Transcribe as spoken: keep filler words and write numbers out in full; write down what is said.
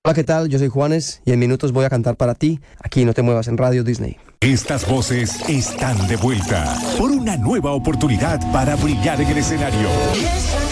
Hola, ¿qué tal? Yo soy Juanes y en minutos voy a cantar para ti. Aquí No Te Muevas en Radio Disney. Estas voces están de vuelta por una nueva oportunidad para brillar en el escenario.